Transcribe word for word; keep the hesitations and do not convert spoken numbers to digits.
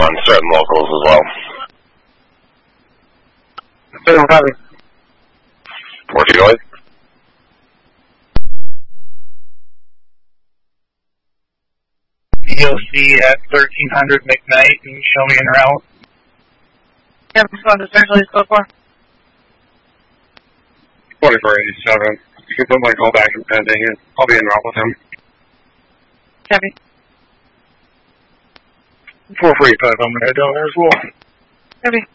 on certain locals as well. Seven copy. Where you going? E O C at thirteen hundred McKnight and show me en route. Yeah, respond to central East Coast four. forty-four eighty-seven. You can put my call back in pending and I'll be en route with him. Copy. four four eight five, I'm going to head down there as well. Copy.